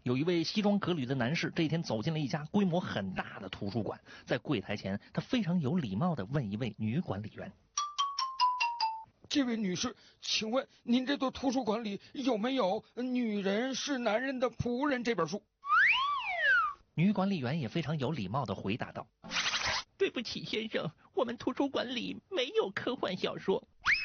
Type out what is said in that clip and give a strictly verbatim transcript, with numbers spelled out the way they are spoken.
有一位西装革履的男士，这一天走进了一家规模很大的图书馆，在柜台前，他非常有礼貌地问一位女管理员：“ 这位女士，请问您这座图书馆里有没有《女人是男人的仆人》这本书？” 女管理员也非常有礼貌地回答道：“ 对不起，先生，我们图书馆里没有科幻小说。”